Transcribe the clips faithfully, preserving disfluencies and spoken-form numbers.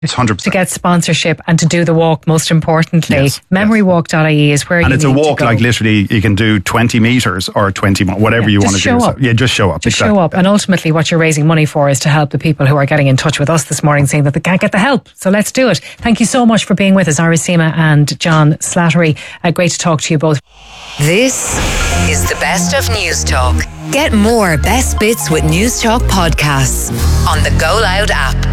It's one hundred percent. To get sponsorship and to do the walk, most importantly. Yes, memory walk dot I E is where and you it's need a walk to go. like literally you can do twenty metres or twenty, whatever Yeah, you just want to show do. up. So, yeah, just show up. Just exactly. show up. And ultimately what you're raising money for is to help the people who are getting in touch with us this morning saying that they can't get the help. So let's do it. Thank you so much for being with us, Iris Seema and John Slattery. Uh, great to talk to you both. This is the best of News Talk. Get more best bits with News Talk podcasts on the Go Loud app.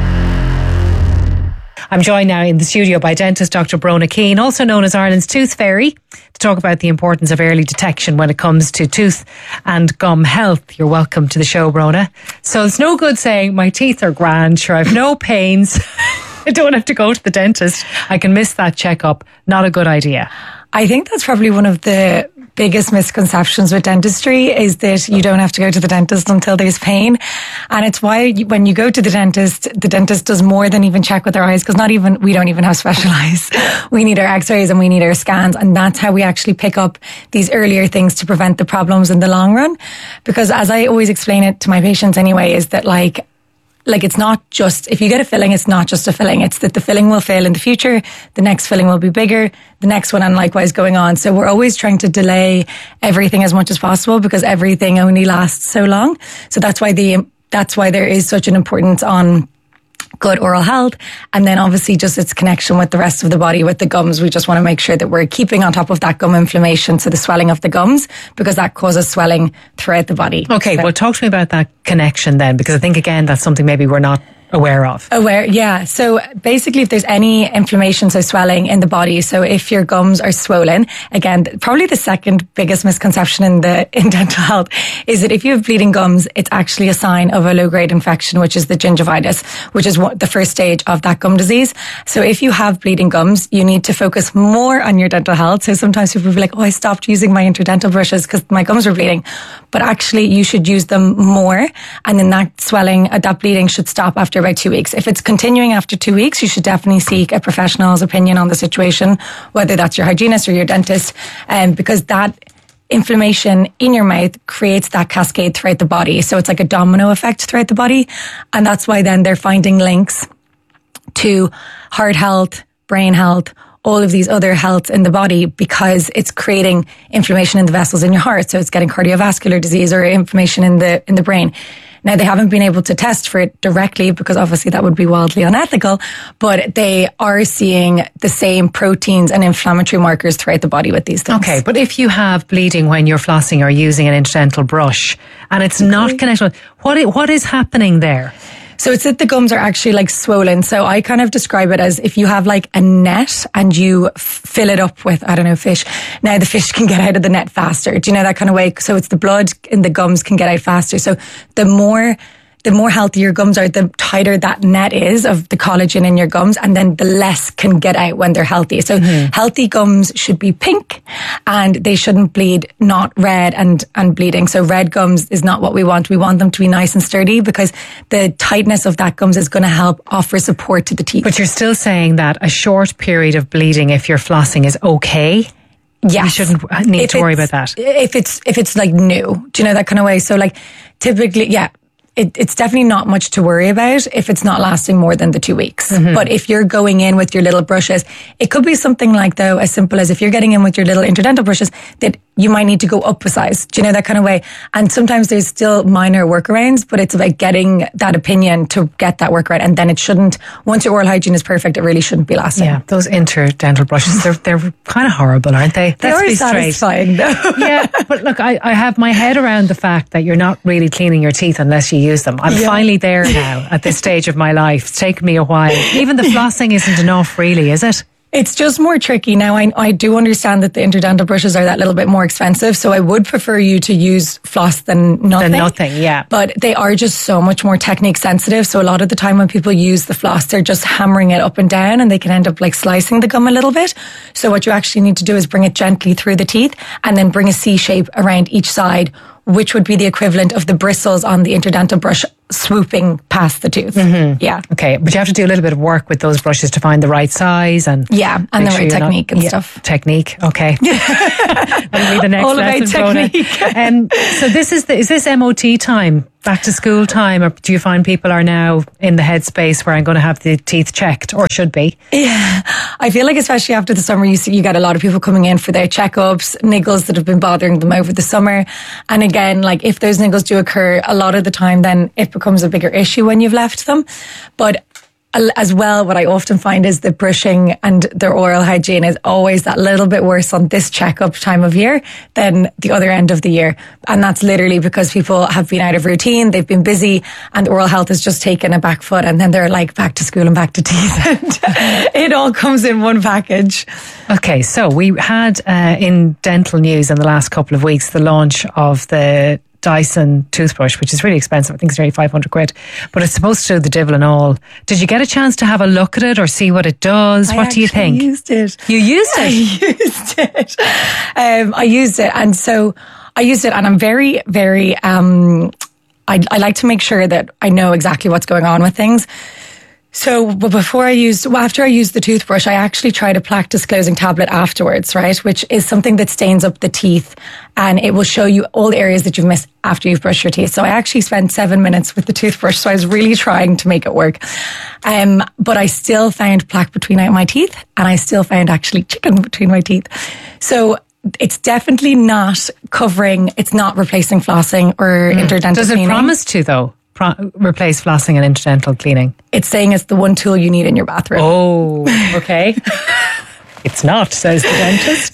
I'm joined now in the studio by dentist Doctor Brona Keane, also known as Ireland's Tooth Fairy, to talk about the importance of early detection when it comes to tooth and gum health. You're welcome to the show, Brona. So it's no good saying my teeth are grand, sure I've no pains, I don't have to go to the dentist, I can miss that checkup. Not a good idea. I think that's probably one of the biggest misconceptions with dentistry is that you don't have to go to the dentist until there's pain. And it's why you, when you go to the dentist, the dentist does more than even check with our eyes, because not even, we don't even have special eyes. We need our x-rays and we need our scans. And that's how we actually pick up these earlier things to prevent the problems in the long run. Because as I always explain it to my patients anyway, is that like, Like it's not just, if you get a filling, it's not just a filling. It's that the filling will fail in the future. The next filling will be bigger. The next one and likewise going on. So we're always trying to delay everything as much as possible because everything only lasts so long. So that's why the, that's why there is such an importance on good oral health. And then obviously just its connection with the rest of the body, with the gums. We just want to make sure that we're keeping on top of that gum inflammation. So the swelling of the gums, because that causes swelling throughout the body. Okay, so. Well, talk to me about that connection then, because I think, again, that's something maybe we're not aware of. Aware, yeah. So basically if there's any inflammation, so swelling in the body, so if your gums are swollen, again, probably the second biggest misconception in the in dental health is that if you have bleeding gums, it's actually a sign of a low-grade infection, which is the gingivitis, which is what the first stage of that gum disease. So if you have bleeding gums, you need to focus more on your dental health. So sometimes people will be like, oh, I stopped using my interdental brushes because my gums were bleeding. But actually you should use them more, and then that swelling, uh, that bleeding should stop after about two weeks. If it's continuing after two weeks, you should definitely seek a professional's opinion on the situation, whether that's your hygienist or your dentist, um, because that inflammation in your mouth creates that cascade throughout the body. So it's like a domino effect throughout the body. And that's why then they're finding links to heart health, brain health, all of these other healths in the body, because it's creating inflammation in the vessels in your heart. So it's getting cardiovascular disease or inflammation in the in the brain. Now, they haven't been able to test for it directly because obviously that would be wildly unethical, but they are seeing the same proteins and inflammatory markers throughout the body with these things. Okay, but if you have bleeding when you're flossing or using an interdental brush and it's okay. not connected, what is, what is happening there? So it's that the gums are actually like swollen. So I kind of describe it as if you have like a net and you f- fill it up with, I don't know, fish. Now the fish can get out of the net faster. Do you know that kind of way? So it's the blood in the gums can get out faster. So the more, the more healthy your gums are, the tighter that net is of the collagen in your gums, and then the less can get out when they're healthy. So mm-hmm. healthy gums should be pink and they shouldn't bleed, not red and, and bleeding. So red gums is not what we want. We want them to be nice and sturdy because the tightness of that gums is going to help offer support to the teeth. But you're still saying that a short period of bleeding if you're flossing is okay? Yes. You shouldn't need if to worry about that. If it's, if it's like new, do you know that kind of way? So like typically, yeah. It, it's definitely not much to worry about if it's not lasting more than the two weeks. Mm-hmm. But if you're going in with your little brushes, it could be something like, though, as simple as if you're getting in with your little interdental brushes, that you might need to go up a size. Do you know that kind of way? And sometimes there's still minor workarounds, but it's about getting that opinion to get that workaround. And then it shouldn't, once your oral hygiene is perfect, it really shouldn't be lasting. Yeah, those interdental brushes, they're they're kind of horrible, aren't they? They Let's are be satisfying, though. Yeah, but look, I, I have my head around the fact that you're not really cleaning your teeth unless you use them. I'm yeah. finally there now at this stage of my life. It's taken me a while. Even the flossing isn't enough, really, is it? It's just more tricky. Now, I, I do understand that the interdental brushes are that little bit more expensive, so I would prefer you to use floss than nothing. Than nothing, yeah. But they are just so much more technique sensitive, so a lot of the time when people use the floss, they're just hammering it up and down, and they can end up like slicing the gum a little bit. So what you actually need to do is bring it gently through the teeth, and then bring a C shape around each side, which would be the equivalent of the bristles on the interdental brush swooping past the tooth. Mm-hmm. Yeah. Okay, but you have to do a little bit of work with those brushes to find the right size and yeah, and the sure right technique not, and yeah, stuff. Technique, okay. That'll be the next All lesson, about technique. um, so this is the, is this M O T time, back to school time, or do you find people are now in the headspace where I'm going to have the teeth checked, or should be? Yeah, I feel like especially after the summer, you see you get a lot of people coming in for their checkups, niggles that have been bothering them over the summer. And again, like if those niggles do occur, a lot of the time, then it becomes a bigger issue when you've left them. But as well, what I often find is the brushing and their oral hygiene is always that little bit worse on this checkup time of year than the other end of the year. And that's literally because people have been out of routine, they've been busy, and oral health has just taken a back foot, and then they're like back to school and back to teeth. And it all comes in one package. Okay, so we had uh, in dental news in the last couple of weeks the launch of the Dyson toothbrush, which is really expensive. I think it's nearly five hundred quid, but it's supposed to do the devil and all. Did you get a chance to have a look at it or see what it does? I what do you think? I used it. You used it? I used it. Um, I used it. And so I used it, and I'm very, very, um, I, I like to make sure that I know exactly what's going on with things. So but before I used, well, after I used the toothbrush, I actually tried a plaque disclosing tablet afterwards, right? Which is something that stains up the teeth, and it will show you all the areas that you've missed after you've brushed your teeth. So I actually spent seven minutes with the toothbrush. So I was really trying to make it work. Um, but I still found plaque between my teeth, and I still found actually chicken between my teeth. So it's definitely not covering, it's not replacing flossing or mm. interdental Does it cleaning. promise to though? Pro- replace flossing and interdental cleaning? It's saying it's the one tool you need in your bathroom. Oh, okay. It's not, says the dentist.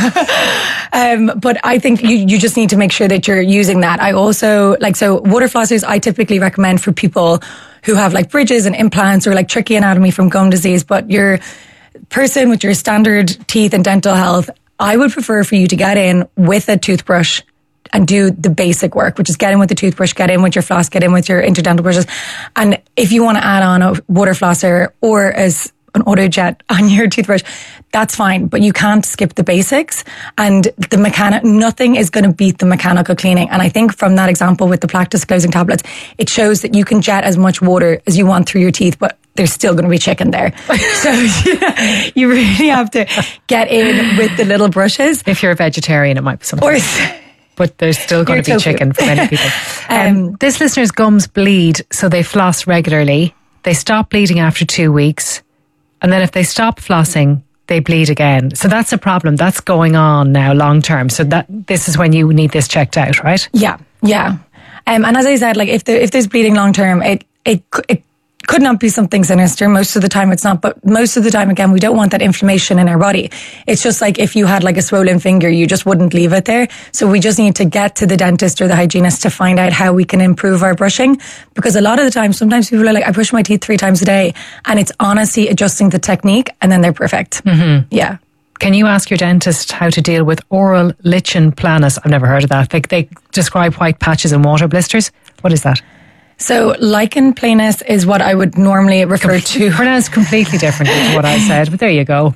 um, but I think you, you just need to make sure that you're using that. I also, like, so water flossers, I typically recommend for people who have like bridges and implants or like tricky anatomy from gum disease. But your person with your standard teeth and dental health, I would prefer for you to get in with a toothbrush and do the basic work, which is get in with the toothbrush, get in with your floss, get in with your interdental brushes. And if you want to add on a water flosser or as an auto jet on your toothbrush, that's fine, but you can't skip the basics. And the mechanic, nothing is going to beat the mechanical cleaning. And I think from that example with the plaque disclosing tablets, it shows that you can jet as much water as you want through your teeth, but there's still going to be chicken there. So yeah, you really have to get in with the little brushes. If you're a vegetarian, it might be something. Or but there's still going to be tofu. chicken for many people. Um, Um, this listener's gums bleed, so they floss regularly. They stop bleeding after two weeks. And then if they stop flossing, they bleed again. So that's a problem. That's going on now long term. So that this is when you need this checked out, right? Yeah, yeah. Um, and as I said, like if there, if there's bleeding long term, it, it, it could not be something sinister. Most of the time it's not, but most of the time, again, we don't want that inflammation in our body. It's just like if you had like a swollen finger, you just wouldn't leave it there. So we just need to get to the dentist or the hygienist to find out how we can improve our brushing. Because a lot of the time, sometimes people are like, I brush my teeth three times a day, and it's honestly adjusting the technique, and then they're perfect. Mm-hmm. Yeah. Can you ask your dentist how to deal with oral lichen planus? I've never heard of that. They, they describe white patches and water blisters. What is that? So lichen planus is what I would normally refer Com- to. Pronounced completely differently to what I said, but there you go.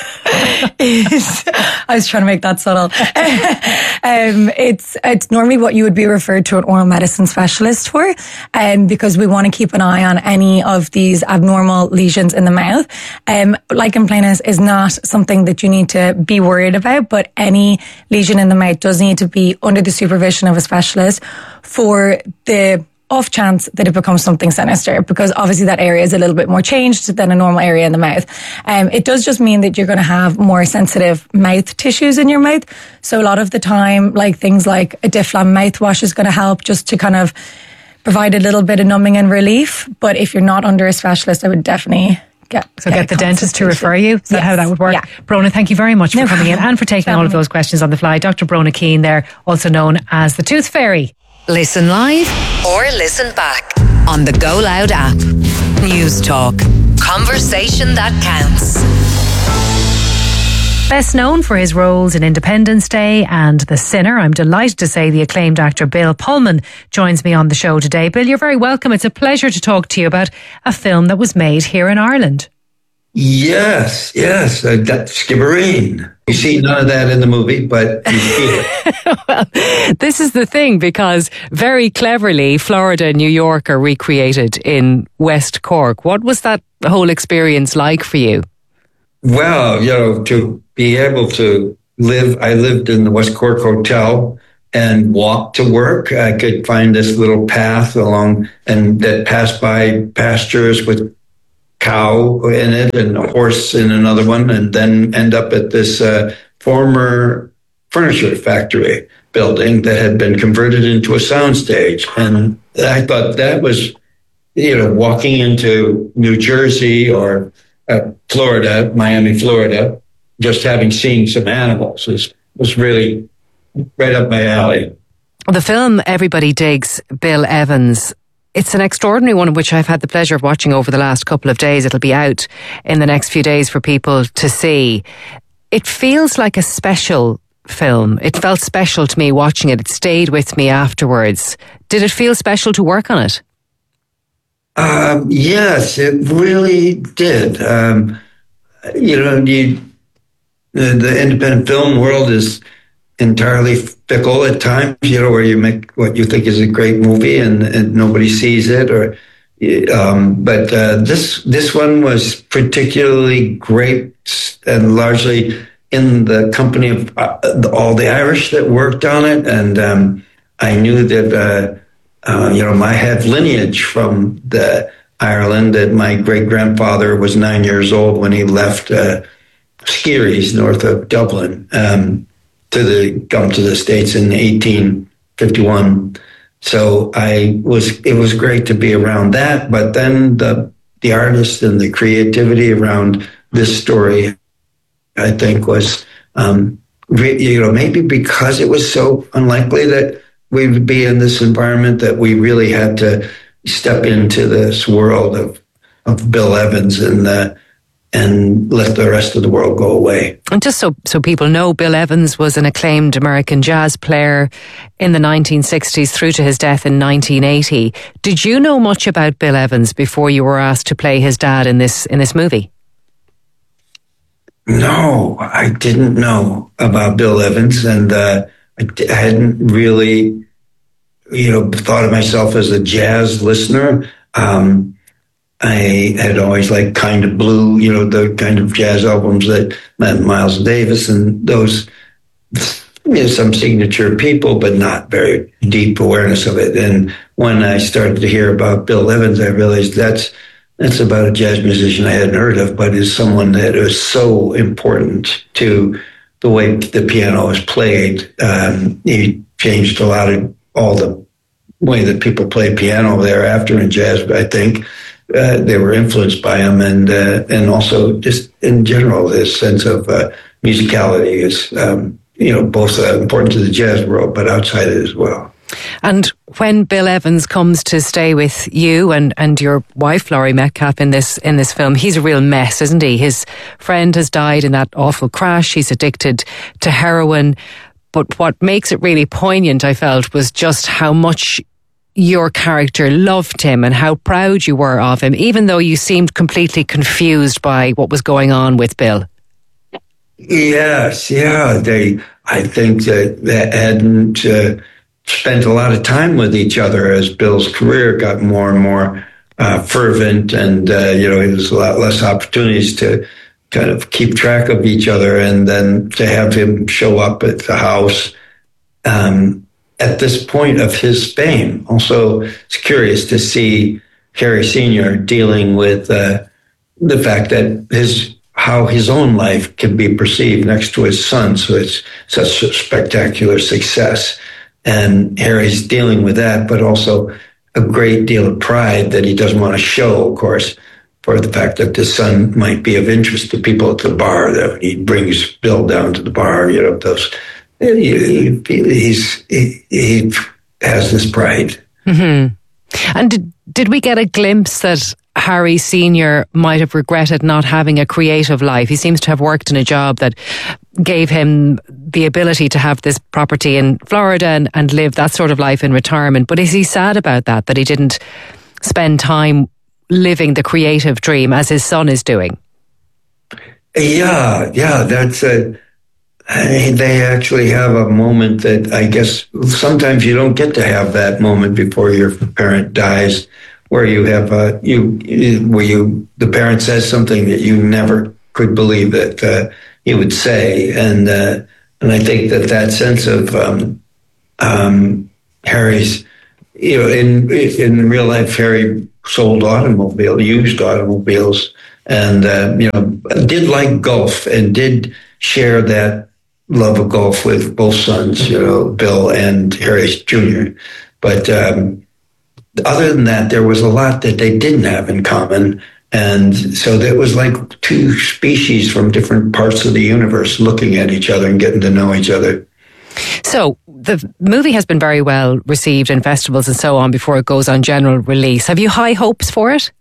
is, I was trying to make that subtle. um, it's it's normally what you would be referred to an oral medicine specialist for, um, because we want to keep an eye on any of these abnormal lesions in the mouth. Um, lichen planus is not something that you need to be worried about, but any lesion in the mouth does need to be under the supervision of a specialist for the off chance that it becomes something sinister, because obviously that area is a little bit more changed than a normal area in the mouth. Um, it does just mean that you're going to have more sensitive mouth tissues in your mouth. So a lot of the time, like things like a Difflam mouthwash is going to help just to kind of provide a little bit of numbing and relief. But if you're not under a specialist, I would definitely get So get, get the dentist to refer you? Is that yes. how that would work? Yeah. Brona, thank you very much for No coming in and for taking all of those questions on the fly. Doctor Brona Keane there, also known as the Tooth Fairy. Listen live or listen back on the Go Loud app. News Talk. Conversation that counts. Best known for his roles in Independence Day and The Sinner, I'm delighted to say the acclaimed actor Bill Pullman joins me on the show today. Bill, you're very welcome. It's a pleasure to talk to you about a film that was made here in Ireland. Yes, yes, uh, that Skibbereen. You see none of that in the movie, but you feel it. Well, this is the thing, because very cleverly, Florida and New York are recreated in West Cork. What was that whole experience like for you? Well, you know, to be able to live, I lived in the West Cork Hotel and walk to work. I could find this little path along and that passed by pastures with cow in it and a horse in another one, and then end up at this uh, former furniture factory building that had been converted into a soundstage. And I thought that was, you know, walking into New Jersey or uh, Florida, Miami, Florida, just having seen some animals was, was really right up my alley. The film Everybody Digs Bill Evans, it's an extraordinary one, which I've had the pleasure of watching over the last couple of days. It'll be out in the next few days for people to see. It feels like a special film. It felt special to me watching it. It stayed with me afterwards. Did it feel special to work on it? Um, yes, it really did. Um, you know, you, the, the independent film world is entirely fickle at times, you know, where you make what you think is a great movie and, and nobody sees it. Or, um, but uh, this this one was particularly great and largely in the company of uh, all the Irish that worked on it. And um, I knew that, uh, uh, you know, I had lineage from the Ireland, that my great-grandfather was nine years old when he left uh, Skerries, north of Dublin, um, to the come to the States in eighteen fifty-one. So I was it was great to be around that, but then the the artist and the creativity around this story, I think, was um, you know maybe because it was so unlikely that we would be in this environment, that we really had to step into this world of of Bill Evans and uh, and let the rest of the world go away. And just so, so people know, Bill Evans was an acclaimed American jazz player in the nineteen sixties through to his death in nineteen eighty. Did you know much about Bill Evans before you were asked to play his dad in this in this movie? No, I didn't know about Bill Evans, and uh, I, I hadn't really, you know, thought of myself as a jazz listener. Um, I had always liked Kind of Blue, you know, the kind of jazz albums that Miles Davis and those, you know, some signature people, but not very deep awareness of it. And when I started to hear about Bill Evans, I realized that's that's about a jazz musician I hadn't heard of, but is someone that is so important to the way the piano is played. Um, he changed a lot of all the way that people play piano thereafter in jazz, I think. Uh, they were influenced by him, and uh, and also just in general, this sense of uh, musicality is um, you know both uh, important to the jazz world, but outside it as well. And when Bill Evans comes to stay with you and, and your wife Laurie Metcalf in this in this film, he's a real mess, isn't he? His friend has died in that awful crash. He's addicted to heroin. But what makes it really poignant, I felt, was just how much your character loved him and how proud you were of him, even though you seemed completely confused by what was going on with Bill. Yes, yeah. They, I think that they hadn't uh, spent a lot of time with each other as Bill's career got more and more uh, fervent, and uh, you know, there was a lot less opportunities to kind of keep track of each other, and then to have him show up at the house um, at this point of his fame. Also, it's curious to see Harry Senior dealing with uh, the fact that his how his own life can be perceived next to his son. So it's such a spectacular success. And Harry's dealing with that, but also a great deal of pride that he doesn't want to show, of course, for the fact that the son might be of interest to people at the bar. That he brings Bill down to the bar, you know, those, he, he's, he, he has this pride. Mm-hmm. And did, did we get a glimpse that Harry Senior might have regretted not having a creative life? He seems to have worked in a job that gave him the ability to have this property in Florida and, and live that sort of life in retirement. But is he sad about that, that he didn't spend time living the creative dream as his son is doing? Yeah, yeah, that's a. I mean, they actually have a moment that I guess sometimes you don't get to have that moment before your parent dies, where you have a you where you the parent says something that you never could believe that uh, he would say, and uh, and I think that that sense of um, um, Harry's, you know, in in real life, Harry sold automobile, used automobiles, and uh, you know, did like golf and did share that love of golf with both sons, you know, Bill and Harry Junior But um, other than that, there was a lot that they didn't have in common. And so that was like two species from different parts of the universe looking at each other and getting to know each other. So the movie has been very well received in festivals and so on before it goes on general release. Have you high hopes for it?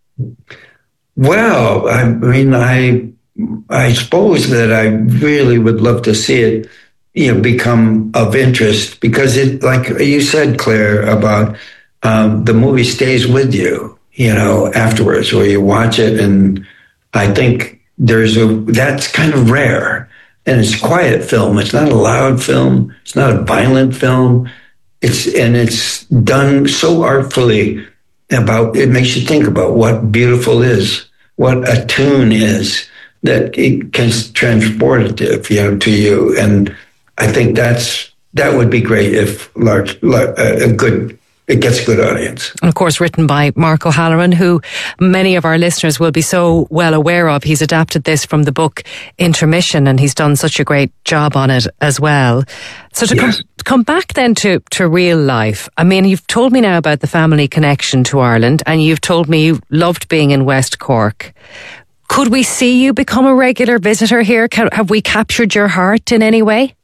Well, I mean, I... I suppose that I really would love to see it, you know, become of interest because it, like you said, Claire, about um, the movie stays with you, you know, afterwards, where you watch it, and I think there's a that's kind of rare, and it's a quiet film. It's not a loud film. It's not a violent film. It's and it's done so artfully about it makes you think about what beautiful is, what a tune is. That it can transport it to, you know, to you, and I think that's that would be great if large, a good it gets a good audience. And of course, written by Mark O'Halloran, who many of our listeners will be so well aware of. He's adapted this from the book Intermission, and he's done such a great job on it as well. So to yes. come, come back then to, to real life, I mean, you've told me now about the family connection to Ireland, and you've told me you loved being in West Cork. Could we see you become a regular visitor here? Can, have we captured your heart in any way?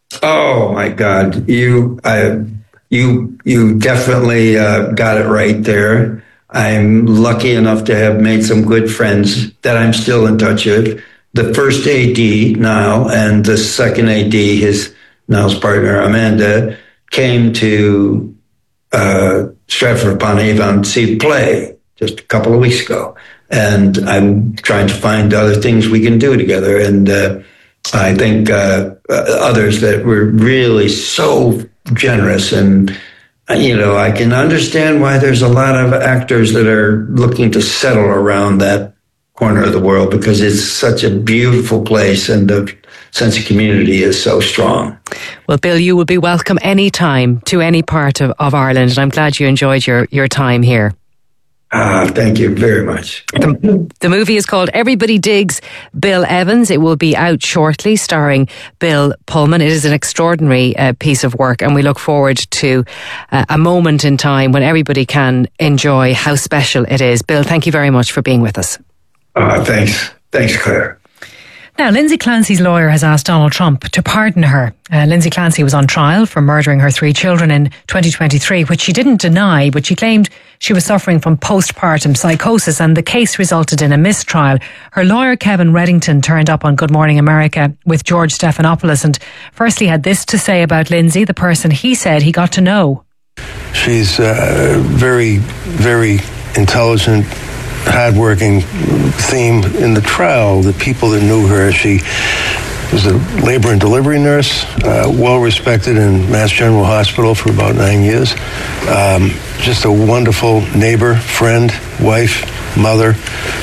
Oh my God, you, I, you, you definitely uh, got it right there. I'm lucky enough to have made some good friends that I'm still in touch with. The first A D, Niall, and the second A D, his Niall's partner Amanda, came to uh, Stratford-upon-Avon to see play just a couple of weeks ago. And I'm trying to find other things we can do together. And uh, I think uh, others that were really so generous. And, you know, I can understand why there's a lot of actors that are looking to settle around that corner of the world because it's such a beautiful place and the sense of community is so strong. Well, Bill, you will be welcome anytime to any part of, of Ireland. And I'm glad you enjoyed your, your time here. Ah, thank you very much. The, the movie is called Everybody Digs Bill Evans. It will be out shortly, starring Bill Pullman. It is an extraordinary uh, piece of work, and we look forward to uh, a moment in time when everybody can enjoy how special it is. Bill, thank you very much for being with us. Ah, thanks. Thanks, Claire. Now, Lindsay Clancy's lawyer has asked Donald Trump to pardon her. Uh, Lindsay Clancy was on trial for murdering her three children in twenty twenty-three, which she didn't deny, but she claimed she was suffering from postpartum psychosis, and the case resulted in a mistrial. Her lawyer, Kevin Reddington, turned up on Good Morning America with George Stephanopoulos, and firstly had this to say about Lindsay, the person he said he got to know. She's uh, very, very intelligent, hardworking. Theme in the trial, the people that knew her, she was a labor and delivery nurse, uh, well respected in Mass General Hospital for about nine years. Um, just a wonderful neighbor, friend, wife, mother.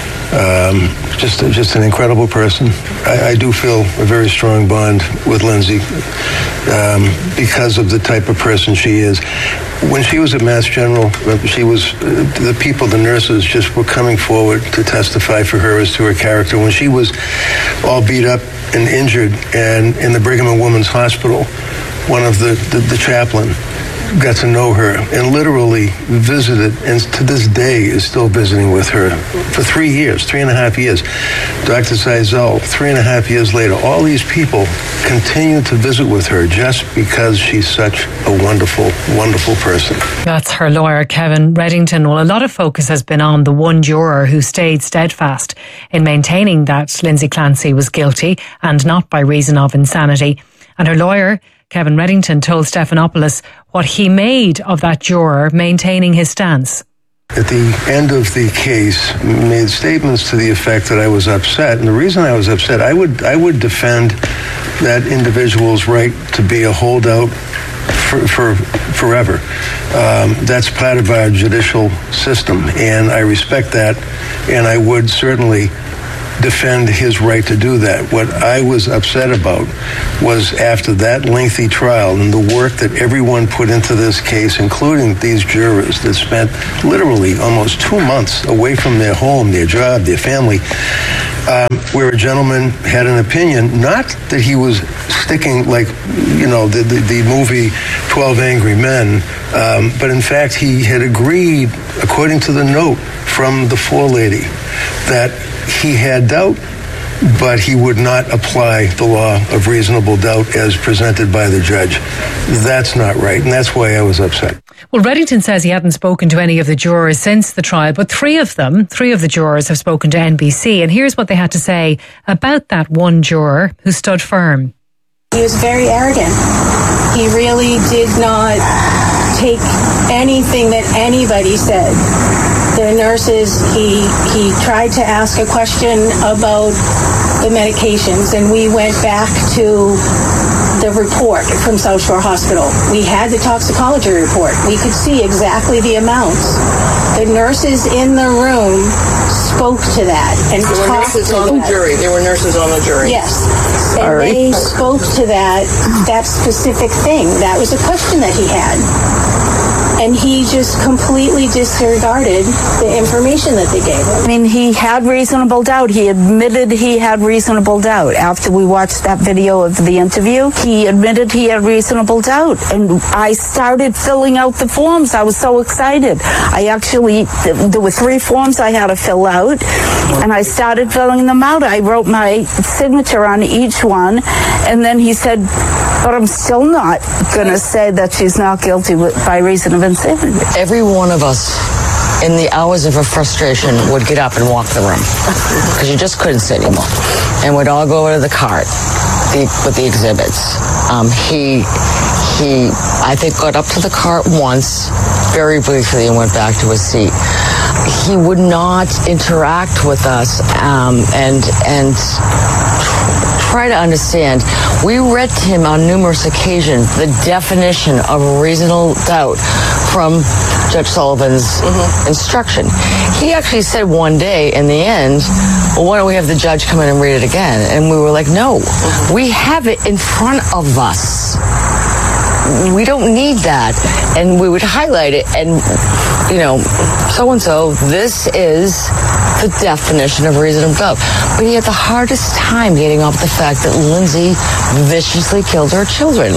Um, just just an incredible person. I, I do feel a very strong bond with Lindsay um, because of the type of person she is. When she was at Mass General, she was uh, the people, the nurses, just were coming forward to testify for her as to her character. When she was all beat up and injured, and in the Brigham and Women's Hospital, one of the the, the chaplain got to know her and literally visited, and to this day is still visiting with her for three years, three and a half years. Doctor Zeisel, three and a half years later, all these people continue to visit with her just because she's such a wonderful, wonderful person. That's her lawyer, Kevin Reddington. Well, a lot of focus has been on the one juror who stayed steadfast in maintaining that Lindsay Clancy was guilty and not by reason of insanity. And her lawyer, Kevin Reddington, told Stephanopoulos what he made of that juror maintaining his stance. At the end of the case, made statements to the effect that I was upset. And the reason I was upset, I would I would defend that individual's right to be a holdout for, for forever. Um, that's part of our judicial system, and I respect that, and I would certainly defend his right to do that. What I was upset about was after that lengthy trial and the work that everyone put into this case, including these jurors that spent literally almost two months away from their home, their job, their family, um, where a gentleman had an opinion, not that he was sticking like, you know, the, the, the movie twelve Angry Men, um, but in fact he had agreed, according to the note from the forelady, that he had doubt, but he would not apply the law of reasonable doubt as presented by the judge. That's not right, and that's why I was upset. Well, Reddington says he hadn't spoken to any of the jurors since the trial, but three of them, three of the jurors have spoken to N B C, and here's what they had to say about that one juror who stood firm. He was very arrogant. He really did not take anything that anybody said. The nurses, he he tried to ask a question about the medications, and we went back to the report from South Shore Hospital. We had the toxicology report. We could see exactly the amounts. The nurses in the room spoke to that and there were talked nurses to on that. the jury. There were nurses on the jury. Yes. Sorry. And they spoke to that that specific thing. That was a question that he had. And he just completely disregarded the information that they gave him. I mean, he had reasonable doubt. He admitted he had reasonable doubt. After we watched that video of the interview, he admitted he had reasonable doubt. And I started filling out the forms. I was so excited. I actually, there were three forms I had to fill out, and I started filling them out. I wrote my signature on each one, and then he said, but I'm still not going to say that she's not guilty by reason of insanity. Every one of us in the hours of her frustration would get up and walk the room because you just couldn't sit anymore, and would all go to the cart the, with the exhibits. Um, he, he, I think, got up to the cart once, very briefly, and went back to his seat. He would not interact with us um, and and try to understand. We read to him on numerous occasions the definition of reasonable doubt from Judge Sullivan's mm-hmm. instruction. He actually said one day in the end, well, why don't we have the judge come in and read it again? And we were like, no, mm-hmm. we have it in front of us. We don't need that. And we would highlight it and, you know, so-and-so, this is the definition of reasonable doubt. But he had the hardest time getting off the fact that Lindsay viciously killed her children.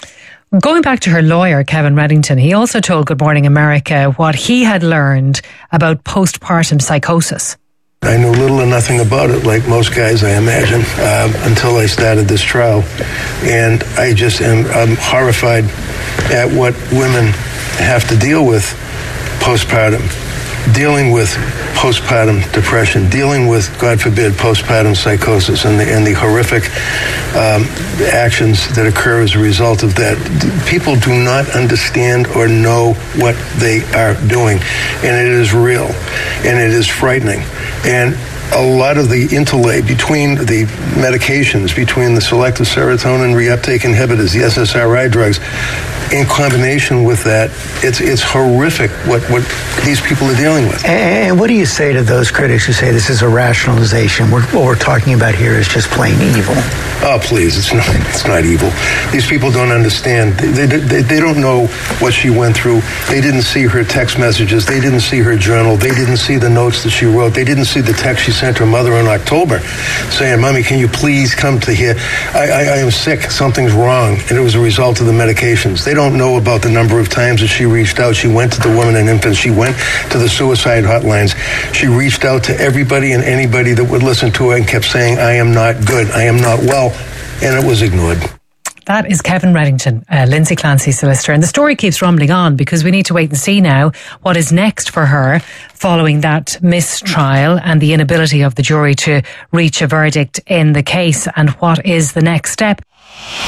Going back to her lawyer, Kevin Reddington, he also told Good Morning America what he had learned about postpartum psychosis. I knew little or nothing about it, like most guys, I imagine, uh, until I started this trial. And I just am I'm horrified at what women have to deal with postpartum, dealing with postpartum depression, dealing with, God forbid, postpartum psychosis and the, and the horrific um, actions that occur as a result of that. People do not understand or know what they are doing, and it is real, and it is frightening. And a lot of the interlay between the medications, between the selective serotonin reuptake inhibitors, the S S R I drugs, in combination with that, it's it's horrific what, what these people are dealing with. And what do you say to those critics who say this is a rationalization? We're, what we're talking about here is just plain evil. Oh, please, it's not it's not evil. These people don't understand. They, they, they don't know what she went through. They didn't see her text messages. They didn't see her journal. They didn't see the notes that she wrote. They didn't see the text she sent her mother in October saying, Mommy, can you please come to here? I, I, I am sick. Something's wrong. And it was a result of the medications. They don't know about the number of times that she reached out. She went to the women and infants. She went to the suicide hotlines. She reached out to everybody and anybody that would listen to her and kept saying, I am not good. I am not well. And it was ignored. That is Kevin Reddington, uh, Lindsay Clancy's solicitor. And the story keeps rumbling on because we need to wait and see now what is next for her following that mistrial and the inability of the jury to reach a verdict in the case, and what is the next step.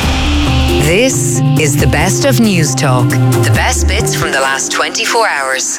This is the best of News Talk. The best bits from the last twenty-four hours.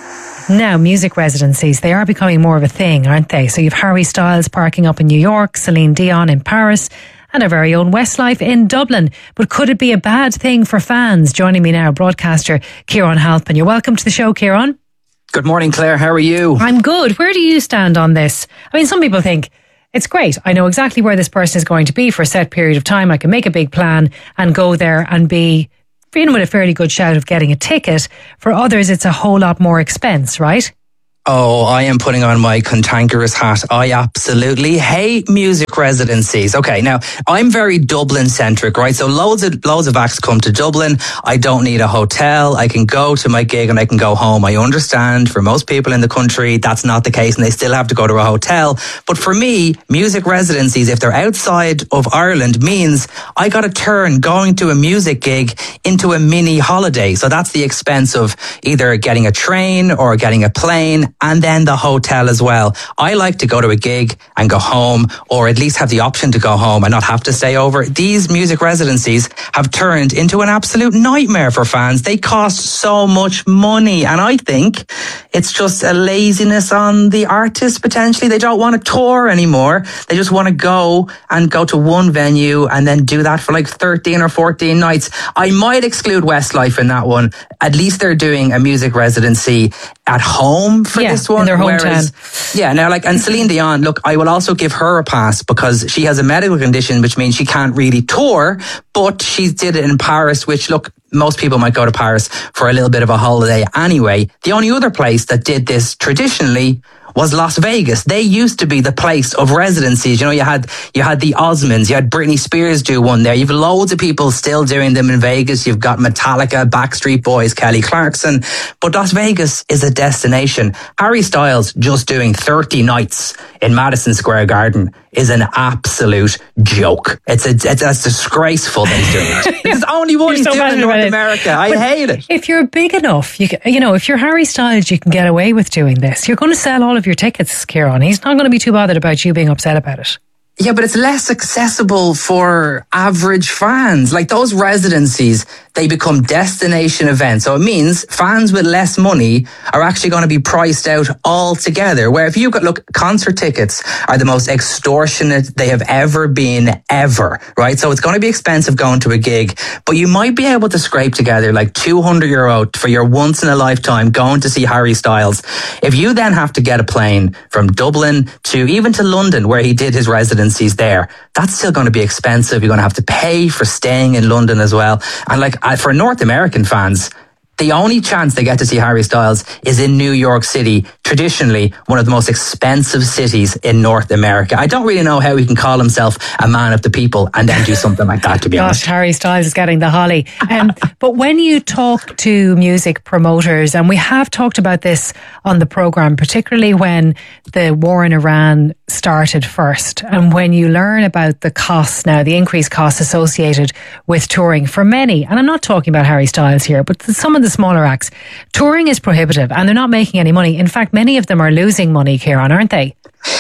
Now, music residencies, they are becoming more of a thing, aren't they? So you've Harry Styles parking up in New York, Celine Dion in Paris, and our very own Westlife in Dublin. But could it be a bad thing for fans? Joining me now, broadcaster Ciarán Halpin. You're welcome to the show, Ciarán. Good morning, Claire. How are you? I'm good. Where do you stand on this? I mean, some people think it's great. I know exactly where this person is going to be for a set period of time. I can make a big plan and go there and be in with a fairly good shout of getting a ticket. For others, it's a whole lot more expense, right? Oh, I am putting on my cantankerous hat. I absolutely hate music residencies. Okay, now, I'm very Dublin-centric, right? So loads of loads of acts come to Dublin. I don't need a hotel. I can go to my gig and I can go home. I understand for most people in the country, that's not the case and they still have to go to a hotel. But for me, music residencies, if they're outside of Ireland, means I got to turn going to a music gig into a mini holiday. So that's the expense of either getting a train or getting a plane, and then the hotel as well. I like to go to a gig and go home, or at least have the option to go home and not have to stay over. These music residencies have turned into an absolute nightmare for fans. They cost so much money, and I think it's just a laziness on the artist potentially. They don't want to tour anymore. They just want to go and go to one venue and then do that for like thirteen or fourteen nights. I might exclude Westlife in that one. At least they're doing a music residency at home for yeah, this one. In their whereas, hometown. Yeah, now like, and Celine Dion, look, I will also give her a pass because she has a medical condition, which means she can't really tour, but she did it in Paris, which look, most people might go to Paris for a little bit of a holiday anyway. The only other place that did this traditionally was Las Vegas. They used to be the place of residencies. You know, you had you had the Osmonds, you had Britney Spears do one there. You've loads of people still doing them in Vegas. You've got Metallica, Backstreet Boys, Kelly Clarkson. But Las Vegas is a destination. Harry Styles just doing thirty nights in Madison Square Garden is an absolute joke. It's a, it's, it's disgraceful that he's doing it. It's the only one he's so doing in North it. America. I but hate it. If you're big enough, you, you know, if you're Harry Styles, you can get away with doing this. You're going to sell all of your tickets, Ciarán. He's not going to be too bothered about you being upset about it. Yeah, but it's less accessible for average fans. Like those residencies, they become destination events. So it means fans with less money are actually going to be priced out altogether. Where if you got, look, concert tickets are the most extortionate they have ever been, ever, right? So it's going to be expensive going to a gig, but you might be able to scrape together like two hundred euro for your once in a lifetime going to see Harry Styles. If you then have to get a plane from Dublin to even to London, where he did his residencies there, that's still going to be expensive. You're going to have to pay for staying in London as well. And like for North American fans, the only chance they get to see Harry Styles is in New York City, traditionally one of the most expensive cities in North America. I don't really know how he can call himself a man of the people and then do something like that, to be Gosh, honest. Harry Styles is getting the holly. Um, but when you talk to music promoters, and we have talked about this on the programme, particularly when the war in Iran started first, and when you learn about the costs now, the increased costs associated with touring for many, and I'm not talking about Harry Styles here, but some of the smaller acts, touring is prohibitive and they're not making any money. In fact, many of them are losing money, Ciarán, aren't they?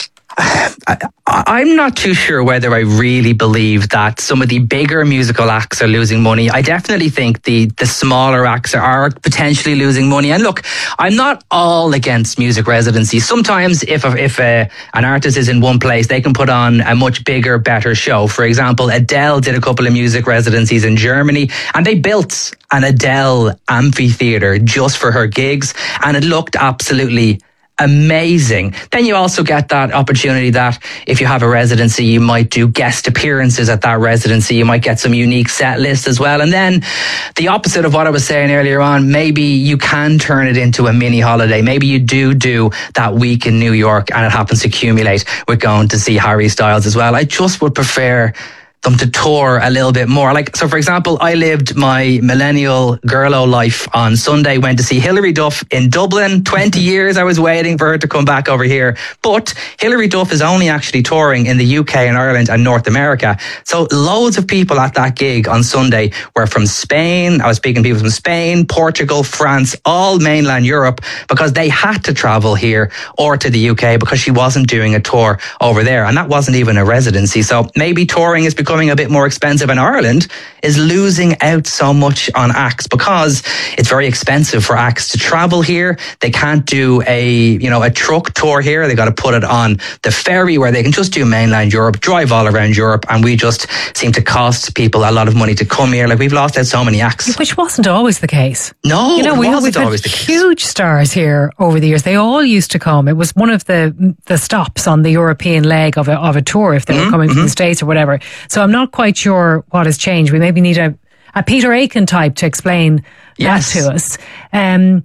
I, I'm not too sure whether I really believe that some of the bigger musical acts are losing money. I definitely think the the smaller acts are potentially losing money. And look, I'm not all against music residencies. Sometimes if a, if a, an artist is in one place, they can put on a much bigger, better show. For example, Adele did a couple of music residencies in Germany and they built an Adele amphitheater just for her gigs, and it looked absolutely amazing. Then you also get that opportunity that if you have a residency, you might do guest appearances at that residency. You might get some unique set list as well. And then the opposite of what I was saying earlier on, maybe you can turn it into a mini holiday. Maybe you do do that week in New York and it happens to accumulate with going to see Harry Styles as well. I just would prefer them to tour a little bit more. Like, so for example, I lived my millennial girlo life on Sunday, went to see Hilary Duff in Dublin. twenty years I was waiting for her to come back over here. But Hilary Duff is only actually touring in the U K and Ireland and North America. So loads of people at that gig on Sunday were from Spain. I was speaking to people from Spain, Portugal, France, all mainland Europe, because they had to travel here or to the U K because she wasn't doing a tour over there. And that wasn't even a residency. So maybe touring is becoming becoming a bit more expensive in Ireland is losing out so much on acts because it's very expensive for acts to travel here. They can't do a, you know, a truck tour here. They got to put it on the ferry where they can just do mainland Europe, drive all around Europe. And we just seem to cost people a lot of money to come here. Like, we've lost out so many acts. Which wasn't always the case. No, you know, it we, wasn't we've had always the case. Huge stars here over the years. They all used to come. It was one of the the stops on the European leg of a, of a tour if they were Mm-hmm, coming mm-hmm. from the States or whatever. So I'm not quite sure what has changed. We maybe need a, a Peter Aiken type to explain Yes. that to us. Um,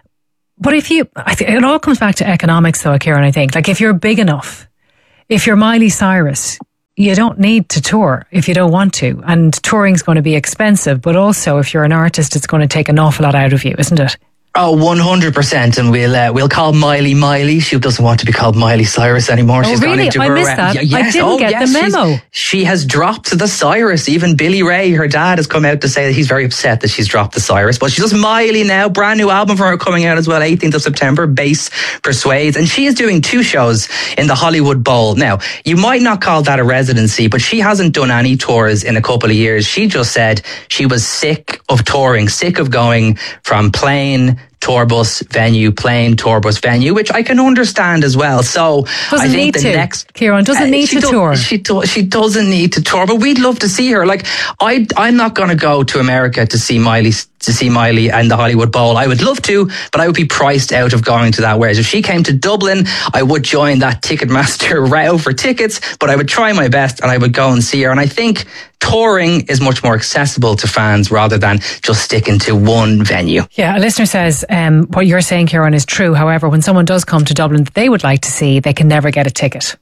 but if you, I think it all comes back to economics though, Kieran, I think. Like, if you're big enough, if you're Miley Cyrus, you don't need to tour if you don't want to. And touring's going to be expensive, but also if you're an artist, it's going to take an awful lot out of you, isn't it? Oh, one hundred percent. And we'll uh, we'll call Miley Miley. She doesn't want to be called Miley Cyrus anymore. Oh, She's gone really? into I her missed uh, that. y- yes. I didn't oh, get yes, the she's- memo. She has dropped the Cyrus. Even Billy Ray, her dad, has come out to say that he's very upset that she's dropped the Cyrus. But she's just Miley now. Brand new album from her coming out as well, eighteenth of September, Bass Persuades. And she is doing two shows in the Hollywood Bowl. Now, you might not call that a residency, but she hasn't done any tours in a couple of years. She just said she was sick of touring, sick of going from plane tour bus venue, plane tour bus venue, which I can understand as well. So Doesn't I think need the to. next Kieran doesn't uh, need she to do- tour. She do- she doesn't need to tour, but we'd love to see her. Like, I I'm not going to go to America to see Miley to see Miley and the Hollywood Bowl. I would love to, but I would be priced out of going to that. Whereas if she came to Dublin, I would join that Ticketmaster row for tickets, but I would try my best and I would go and see her. And I think touring is much more accessible to fans rather than just sticking to one venue. Yeah, a listener says um, what you're saying, Kieran, is true. However, when someone does come to Dublin that they would like to see, they can never get a ticket.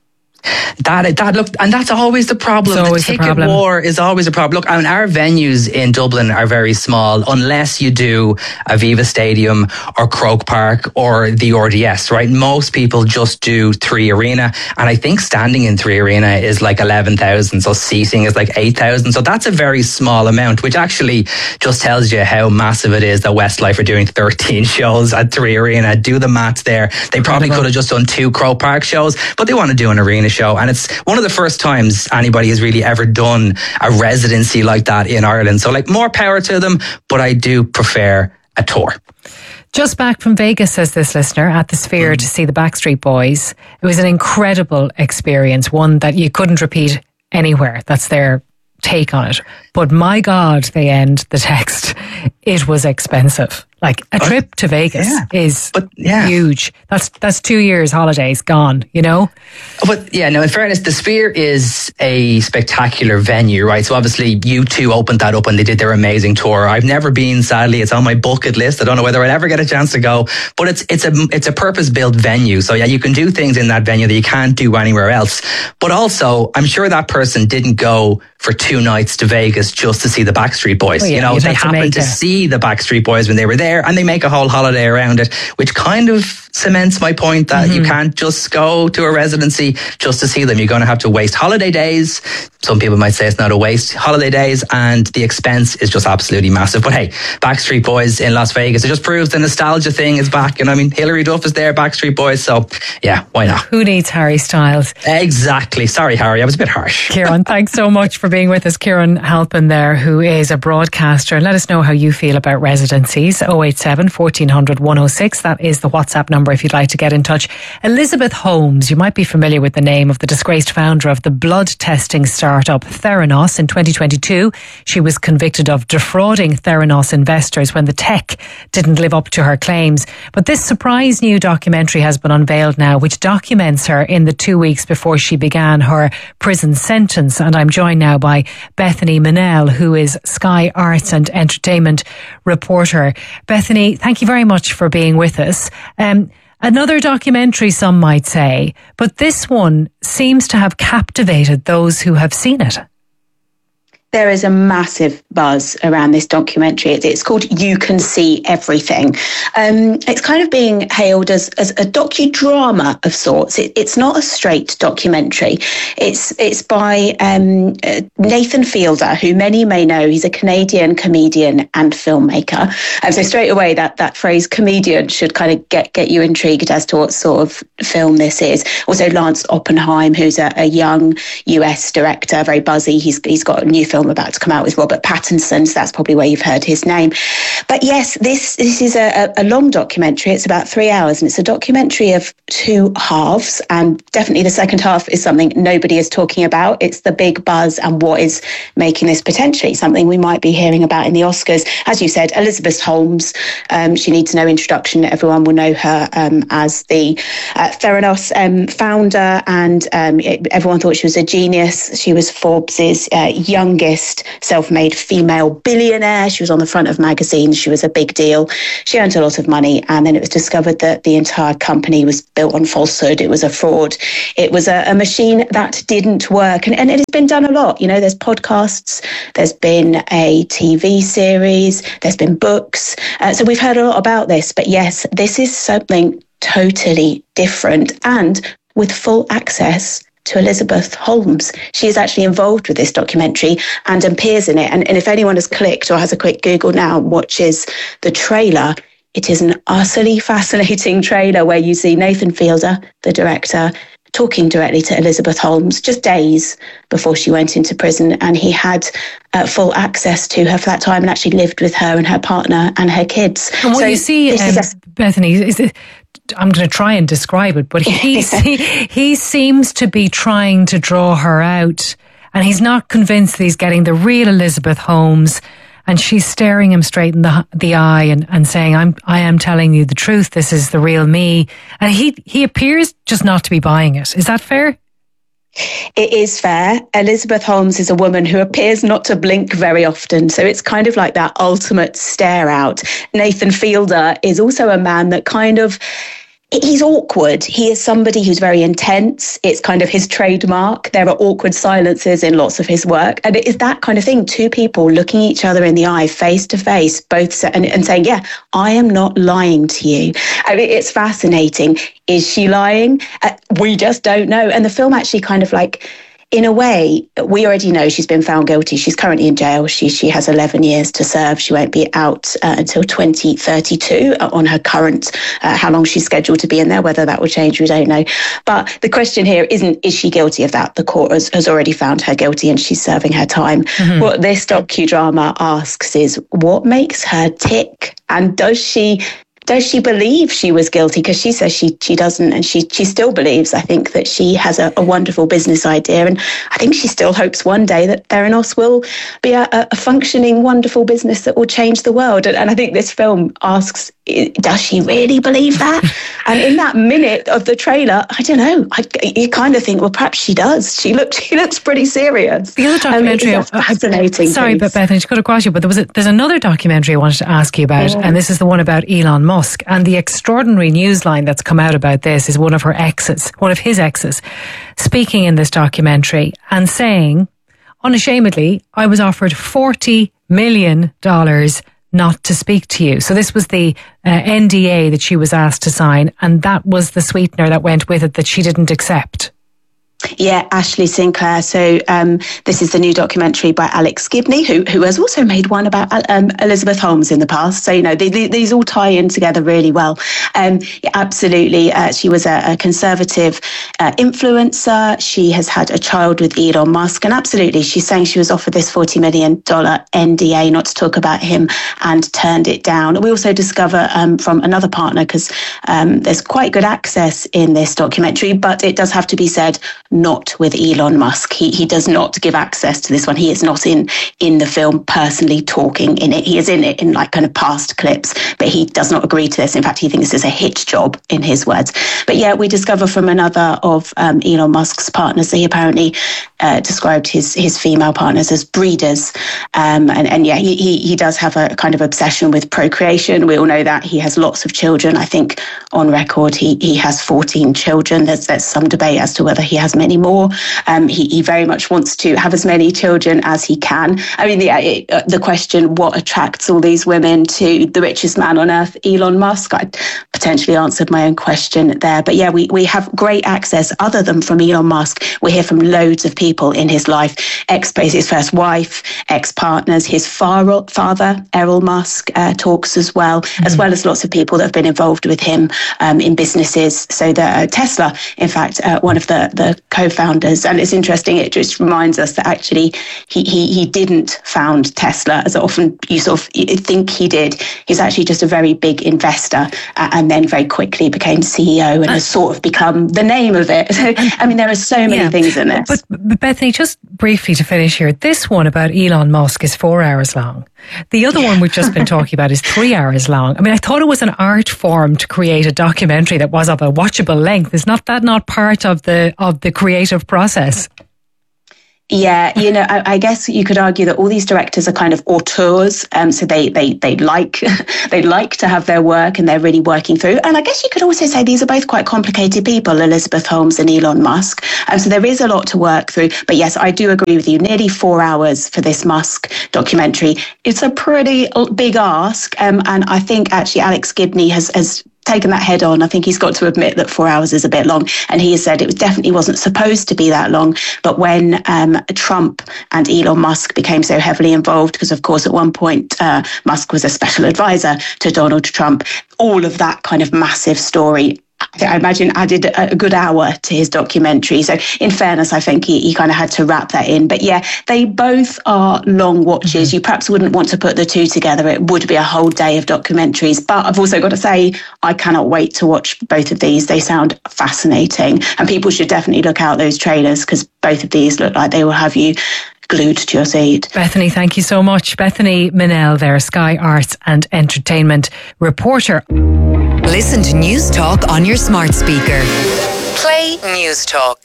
That that look, and that's always the problem. It's always the the ticket problem. war is always a problem. Look, I mean, our venues in Dublin are very small, unless you do Aviva Stadium or Croke Park or the R D S. Right? Most people just do Three Arena, and I think standing in Three Arena is like eleven thousand. So seating is like eight thousand. So that's a very small amount, which actually just tells you how massive it is that Westlife are doing thirteen shows at Three Arena. Do the maths there. They probably could have just done two Croke Park shows, but they want to do an arena show, and it's one of the first times anybody has really ever done a residency like that in Ireland. So, like, more power to them, but I do prefer a tour. Just back from Vegas, says this listener, at the Sphere to see the Backstreet Boys. It was an incredible experience, one that you couldn't repeat anywhere. That's their take on it. But my God, they end the text. It was expensive. Like, a trip to Vegas yeah. is but, yeah. huge. That's that's two years holidays gone, you know? But yeah, no, in fairness, the Sphere is a spectacular venue, right? So obviously U two opened that up and they did their amazing tour. I've never been, sadly. It's on my bucket list. I don't know whether I'll ever get a chance to go, but it's it's a it's a purpose-built venue. So yeah, you can do things in that venue that you can't do anywhere else. But also, I'm sure that person didn't go for two nights to Vegas just to see the Backstreet Boys. Oh, yeah, you know, you'd they have to happened make to a- see the Backstreet Boys when they were there, and they make a whole holiday around it, which kind of cements my point that Mm-hmm. you can't just go to a residency just to see them. You're going to have to waste holiday days. Some people might say it's not a waste. Holiday days, and the expense is just absolutely massive. But hey, Backstreet Boys in Las Vegas, it just proves the nostalgia thing is back. And I mean, Hilary Duff is there, Backstreet Boys. So yeah, why not? Who needs Harry Styles? Exactly. Sorry, Harry, I was a bit harsh. Kieran, thanks so much for being with us. Kieran Halpin there, who is a broadcaster. And let us know how you feel about residencies. oh eight seven, fourteen hundred, one oh six. That is the WhatsApp number if you'd like to get in touch. Elizabeth Holmes, you might be familiar with the name of the disgraced founder of the blood testing startup Theranos. In twenty twenty-two, she was convicted of defrauding Theranos investors when the tech didn't live up to her claims. But this surprise new documentary has been unveiled now, which documents her in the two weeks before she began her prison sentence. And I'm joined now by Bethany Manel, who is Sky Arts and Entertainment reporter. Bethany, thank you very much for being with us. Um, Another documentary, some might say, but this one seems to have captivated those who have seen it. there is a massive buzz around this documentary. It's, it's called You Can See Everything. Um, it's kind of being hailed as, as a docudrama of sorts. It, it's not a straight documentary. It's it's by um, uh, Nathan Fielder, who many may know. He's a Canadian comedian and filmmaker. And so straight away, that, that phrase comedian should kind of get, get you intrigued as to what sort of film this is. Also, Lance Oppenheim, who's a, a young U S director, very buzzy. He's he's got a new film about to come out with Robert Pattinson, so that's probably where you've heard his name. But yes, this this is a, a long documentary. It's about three hours, and it's a documentary of two halves, and definitely the second half is something nobody is talking about. It's the big buzz and what is making this potentially something we might be hearing about in the Oscars. As you said, Elizabeth Holmes, um, she needs no introduction. Everyone will know her um, as the uh, Theranos um, founder, and um, it, everyone thought she was a genius. She was Forbes's uh, youngest self-made female billionaire. She was on the front of magazines. She was a big deal. She earned a lot of money, and then it was discovered that the entire company was built on falsehood. It was a fraud. It was a, a machine that didn't work, and, and it has been done a lot. You know, there's podcasts, there's been a T V series, there's been books. Uh, so we've heard a lot about this, but yes, this is something totally different and with full access to Elizabeth Holmes. She is actually involved with this documentary and appears in it. And, and if anyone has clicked or has a quick Google now and watches the trailer, it is an utterly fascinating trailer where you see Nathan Fielder, the director, talking directly to Elizabeth Holmes just days before she went into prison. And he had uh, full access to her for that time and actually lived with her and her partner and her kids. And what so you see, um, is a- Bethany, is it, I'm going to try and describe it, but he, he he seems to be trying to draw her out, and he's not convinced that he's getting the real Elizabeth Holmes, and she's staring him straight in the the eye and, and saying, I'm I am telling you the truth, this is the real me. And he he appears just not to be buying it. Is that fair? It is fair. Elizabeth Holmes is a woman who appears not to blink very often. So it's kind of like that ultimate stare out. Nathan Fielder is also a man that kind of, he's awkward. He is somebody who's very intense. It's kind of his trademark. There are awkward silences in lots of his work. And it is that kind of thing. Two people looking each other in the eye, face to face, both and, and saying, yeah, I am not lying to you. I mean, it's fascinating. Is she lying? Uh, we just don't know. And the film actually kind of like, in a way, we already know she's been found guilty. She's currently in jail. She she has eleven years to serve. She won't be out uh, until twenty thirty-two on her current, uh, how long she's scheduled to be in there. Whether that will change, we don't know. But the question here isn't, is she guilty of that? The court has, has already found her guilty and she's serving her time. Mm-hmm. What this docudrama asks is, what makes her tick? And does she... Does she believe she was guilty? Because she says she she doesn't, and she she still believes, I think, that she has a, a wonderful business idea, and I think she still hopes one day that Theranos will be a, a functioning, wonderful business that will change the world. And, and I think this film asks, does she really believe that? And in that minute of the trailer, I don't know, I, you kind of think, well, perhaps she does. She looks she looks pretty serious. The other documentary, um, it's fascinating. Sorry, piece. but Bethany, just got across you, but there was a, there's another documentary I wanted to ask you about, yeah. and this is the one about Elon Musk. And the extraordinary newsline that's come out about this is one of her exes, one of his exes, speaking in this documentary and saying, unashamedly, I was offered forty million dollars not to speak to you. So this was the uh, N D A that she was asked to sign, and that was the sweetener that went with it that she didn't accept. Yeah, Ashley Sinclair. So um, this is the new documentary by Alex Gibney, who who has also made one about um, Elizabeth Holmes in the past. So, you know, they, they, these all tie in together really well. Um, yeah, absolutely. Uh, she was a, a conservative uh, influencer. She has had a child with Elon Musk. And absolutely, she's saying she was offered this forty million dollars N D A not to talk about him and turned it down. We also discover um, from another partner, because um, there's quite good access in this documentary, but it does have to be said, not with Elon Musk. He he does not give access to this one. He is not in in the film personally talking in it. He is in it in like kind of past clips, but he does not agree to this. In fact, he thinks this is a hit job, in his words. But yeah, we discover from another of um, Elon Musk's partners that he apparently uh, described his his female partners as breeders. Um, and, and yeah, he, he he does have a kind of obsession with procreation. We all know that. He has lots of children. I think on record he he has fourteen children. There's there's some debate as to whether he has many more. Um, he, he very much wants to have as many children as he can. I mean, the, it, uh, the question, what attracts all these women to the richest man on earth, Elon Musk? I potentially answered my own question there. But yeah, we, we have great access other than from Elon Musk. We hear from loads of people in his life, ex his first wife, ex-partners, his far, father, Errol Musk, uh, talks as well, mm-hmm. as well as lots of people that have been involved with him um, in businesses. So the uh, Tesla, in fact, uh, one of the, the co-founders, and it's interesting, it just reminds us that actually he, he, he didn't found Tesla, as often you sort of think he did. He's actually just a very big investor uh, and then very quickly became C E O and has sort of become the name of it. So, I mean, there are so many yeah. things in this. But, but Bethany, just briefly to finish here, this one about Elon Musk is four hours long. The other one we've just been talking about is three hours long. I mean, I thought it was an art form to create a documentary that was of a watchable length. Is not that not part of the of the creative process? Yeah, you know, I, I guess you could argue that all these directors are kind of auteurs, um, so they they they like they like to have their work and they're really working through. And I guess you could also say these are both quite complicated people, Elizabeth Holmes and Elon Musk. Um, so there is a lot to work through. But yes, I do agree with you. Nearly four hours for this Musk documentary. It's a pretty big ask, um, and I think actually Alex Gibney has has. taken that head on. I think he's got to admit that four hours is a bit long, and he has said it was definitely wasn't supposed to be that long. But when um, Trump and Elon Musk became so heavily involved, because of course at one point uh, Musk was a special advisor to Donald Trump, all of that kind of massive story, I imagine, added a good hour to his documentary. So in fairness, I think he, he kind of had to wrap that in. But yeah, they both are long watches. Mm-hmm. You perhaps wouldn't want to put the two together. It would be a whole day of documentaries. But I've also got to say, I cannot wait to watch both of these. They sound fascinating. And people should definitely look out those trailers, because both of these look like they will have you glued to your seat. Bethany, thank you so much. Bethany Minell there, Sky Arts and Entertainment reporter. Listen to News Talk on your smart speaker. Play News Talk.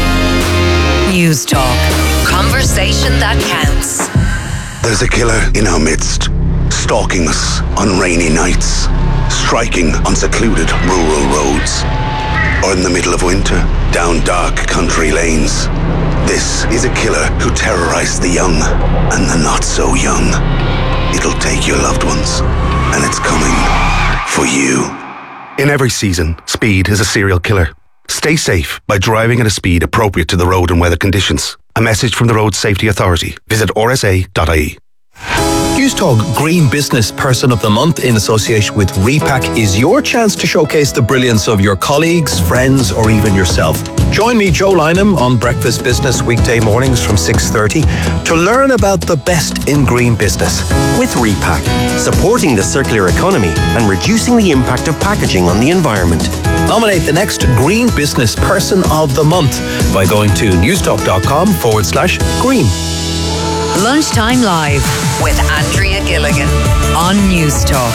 News Talk. Conversation that counts. There's a killer in our midst, stalking us on rainy nights, striking on secluded rural roads, or in the middle of winter, down dark country lanes. This is a killer who terrorized the young and the not so young. It'll take your loved ones, and it's coming for you. In every season, speed is a serial killer. Stay safe by driving at a speed appropriate to the road and weather conditions. A message from the Road Safety Authority. Visit r s a dot i e. News Talk Green Business Person of the Month in association with Repack is your chance to showcase the brilliance of your colleagues, friends, or even yourself. Join me, Joe Lynham, on Breakfast Business weekday mornings from six thirty to learn about the best in green business. With Repack, supporting the circular economy and reducing the impact of packaging on the environment. Nominate the next Green Business Person of the Month by going to newstalk.com forward slash green. Lunchtime Live with Andrea Gilligan on News Talk.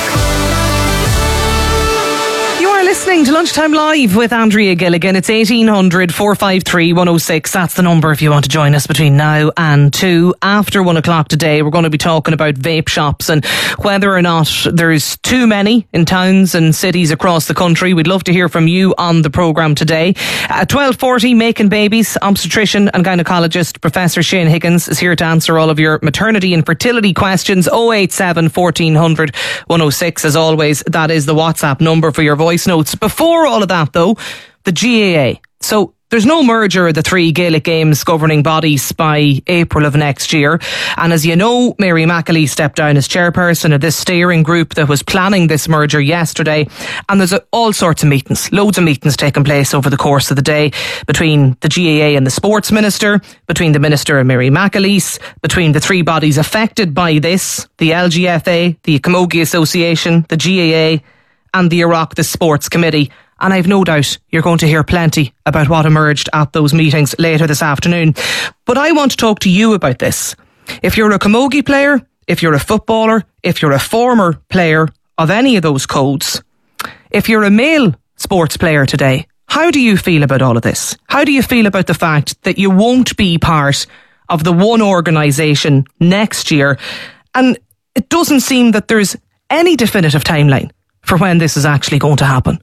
You are listening to Lunchtime Live with Andrea Gilligan. It's eighteen hundred, four five three, one oh six. That's the number if you want to join us between now and two. After one o'clock today, we're going to be talking about vape shops and whether or not there's too many in towns and cities across the country. We'd love to hear from you on the programme today. At twelve forty, Making Babies, obstetrician and gynaecologist Professor Shane Higgins is here to answer all of your maternity and fertility questions. oh eight seven, fourteen hundred, one oh six. As always, that is the WhatsApp number for your voice notes. Before all of that, though, the G A A. So there's no merger of the three Gaelic Games governing bodies by April of next year. And as you know, Mary McAleese stepped down as chairperson of this steering group that was planning this merger yesterday. And there's all sorts of meetings, loads of meetings taking place over the course of the day between the G A A and the Sports Minister, between the Minister and Mary McAleese, between the three bodies affected by this, the L G F A, the Camogie Association, the G A A, and the Oireachtas Sports Committee. And I've no doubt you're going to hear plenty about what emerged at those meetings later this afternoon. But I want to talk to you about this. If you're a camogie player, if you're a footballer, if you're a former player of any of those codes, if you're a male sports player today, how do you feel about all of this? How do you feel about the fact that you won't be part of the one organisation next year? And it doesn't seem that there's any definitive timeline for when this is actually going to happen.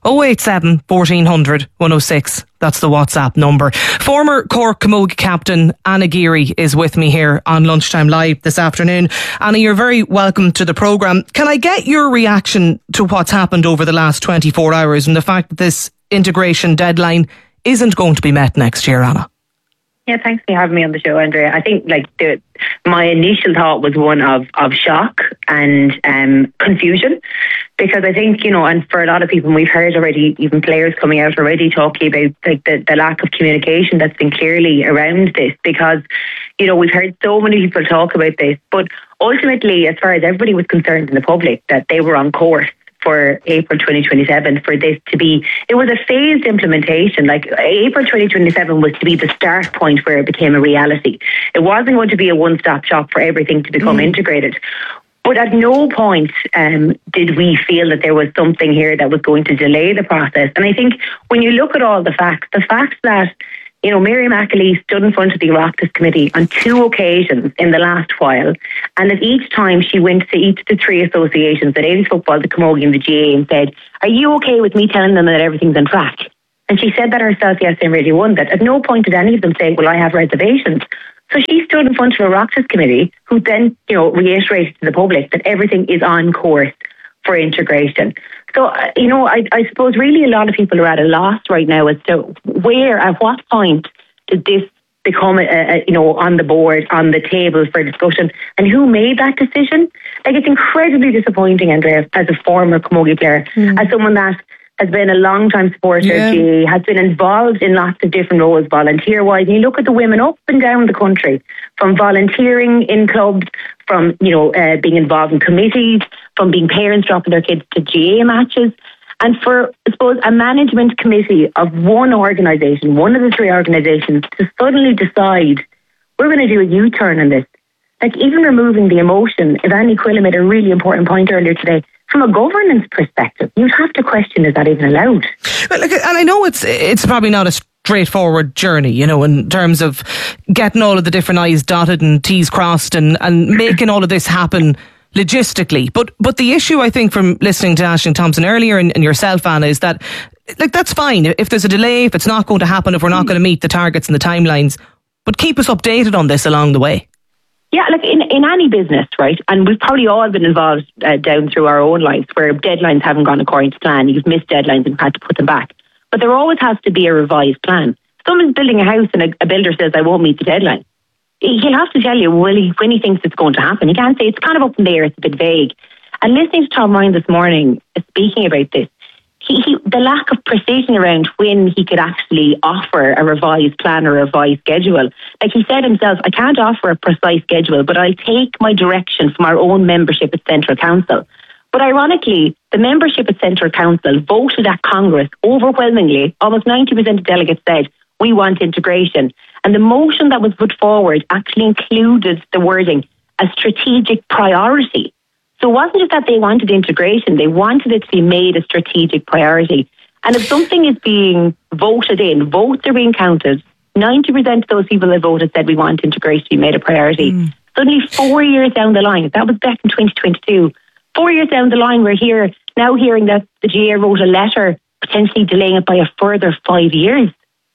oh eight seven, fourteen hundred, one oh six. That's the WhatsApp number. Former Cork Camogie captain Anna Geary is with me here on Lunchtime Live this afternoon. Anna, you're very welcome to the programme. Can I get your reaction to what's happened over the last twenty-four hours and the fact that this integration deadline isn't going to be met next year, Anna? Yeah, thanks for having me on the show, Andrea. I think like the, my initial thought was one of, of shock and um, confusion, because I think, you know, and for a lot of people, we've heard already, even players coming out already talking about like the, the lack of communication that's been clearly around this, because, you know, we've heard so many people talk about this, but ultimately, as far as everybody was concerned in the public, that they were on course for April twenty twenty-seven for this to be, it was a phased implementation. Like April twenty twenty-seven was to be the start point where it became a reality. It wasn't going to be a one-stop shop for everything to become mm. integrated. But at no point um, did we feel that there was something here that was going to delay the process. And I think when you look at all the facts, the fact that, you know, Miriam McAlee stood in front of the Oireachtas Committee on two occasions in the last while, and that each time she went to each of the three associations, the Ladies Football, the Camogie and the G A A, and said, are you okay with me telling them that everything's on track? And she said that herself yesterday in Radio one, that at no point did any of them say, well, I have reservations. So she stood in front of a Oireachtas Committee who then, you know, reiterated to the public that everything is on course for integration. So, uh, you know, I, I suppose really a lot of people are at a loss right now as to where, at what point did this become, a, a, you know, on the board, on the table for discussion, and who made that decision? Like, it's incredibly disappointing, Andrea, as a former camogie player, mm. as someone that has been a long-time supporter yeah. of G A A, has been involved in lots of different roles volunteer-wise. And you look at the women up and down the country, from volunteering in clubs, from, you know, uh, being involved in committees, from being parents dropping their kids to G A A matches. And for, I suppose, a management committee of one organisation, one of the three organisations, to suddenly decide, we're going to do a U-turn on this. Like, even removing the emotion, Ivani Quilla made a really important point earlier today. From a governance perspective, you'd have to question, is that even allowed? Well, look, and I know it's it's probably not a straightforward journey, you know, in terms of getting all of the different I's dotted and T's crossed and, and making all of this happen logistically. But but the issue, I think, from listening to Aisling Thompson earlier and, and yourself, Anna, is that, like, that's fine. If there's a delay, if it's not going to happen, if we're not going to meet the targets and the timelines, but keep us updated on this along the way. Yeah, like in, in any business, right? And we've probably all been involved uh, down through our own lives where deadlines haven't gone according to plan. You've missed deadlines and had to put them back. But there always has to be a revised plan. Someone's building a house and a, a builder says, I won't meet the deadline. He'll have to tell you will he, when he thinks it's going to happen. He can't say it's kind of up in the air, it's a bit vague. And listening to Tom Ryan this morning, uh, speaking about this, He, he, the lack of precision around when he could actually offer a revised plan or a revised schedule. Like he said himself, I can't offer a precise schedule, but I'll take my direction from our own membership at Central Council. But ironically, the membership at Central Council voted at Congress overwhelmingly. Almost ninety percent of delegates said, we want integration. And the motion that was put forward actually included the wording, a strategic priority. So it wasn't just that they wanted integration, they wanted it to be made a strategic priority. And if something is being voted in, votes are being counted, ninety percent of those people that voted said we want integration to be made a priority. Mm. Suddenly four years down the line, that was back in twenty twenty-two, four years down the line we're here now hearing that the G A A wrote a letter potentially delaying it by a further five years.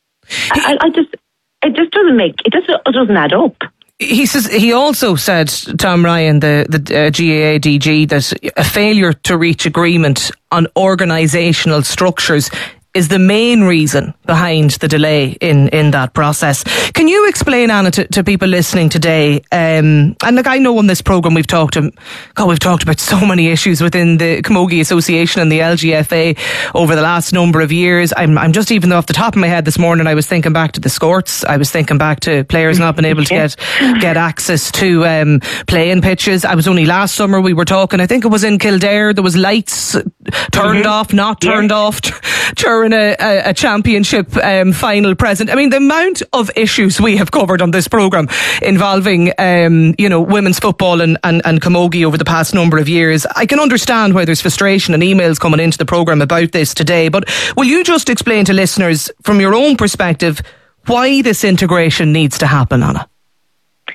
I, I just, it just doesn't make, it just it doesn't add up. He says he also said, Tom Ryan, the the uh, G A A D G, that a failure to reach agreement on organisational structures is the main reason behind the delay in, in that process. Can you explain, Anna, to, to people listening today? Um, and like I know on this programme we've talked to, God, we've talked about so many issues within the Camogie Association and the L G F A over the last number of years. I'm, I'm just even off the top of my head this morning, I was thinking back to the Scorts. I was thinking back to players not being able to get get access to um, playing pitches. I was only last summer we were talking, I think it was in Kildare, there was lights turned mm-hmm. off, not turned yeah. off during a, a, a championship um, final present. I mean, the amount of issues we have covered on this programme involving um, you know, women's football and, and, and camogie over the past number of years, I can understand why there's frustration and emails coming into the programme about this today, but will you just explain to listeners from your own perspective why this integration needs to happen, Anna?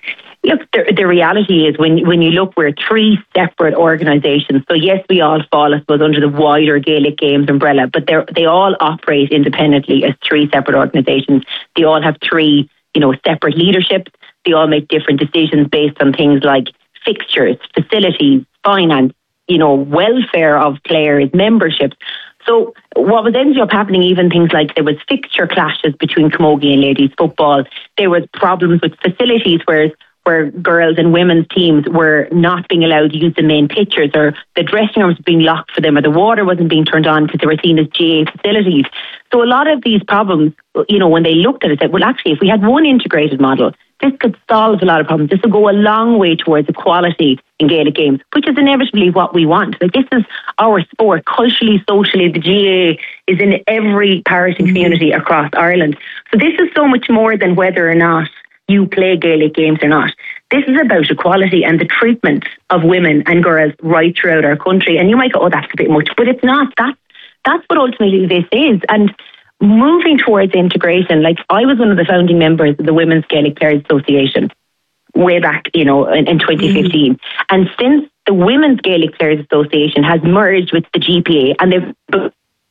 look, the, the reality is when when you look, we're three separate organisations. So yes, we all fall, I suppose, under the wider Gaelic Games umbrella, but they they all operate independently as three separate organisations. They all have three, you know, separate leaderships. They all make different decisions based on things like fixtures, facilities, finance, you know, welfare of players, memberships. So what was ended up happening, even things like there was fixture clashes between camogie and ladies football. There was problems with facilities where where girls and women's teams were not being allowed to use the main pitches, or the dressing rooms were being locked for them, or the water wasn't being turned on because they were seen as G A facilities. So a lot of these problems, you know, when they looked at it, said, well, actually, if we had one integrated model, this could solve a lot of problems. This will go a long way towards equality in Gaelic Games, which is inevitably what we want. Like, this is our sport, culturally, socially. The G A is in every parish and community across Ireland. So this is so much more than whether or not you play Gaelic Games or not. This is about equality and the treatment of women and girls right throughout our country. And you might go, oh, that's a bit much, but it's not. That's, that's what ultimately this is. And moving towards integration, like I was one of the founding members of the Women's Gaelic Players Association way back, you know, in, in twenty fifteen. Mm. And since the Women's Gaelic Players Association has merged with the G P A, and they've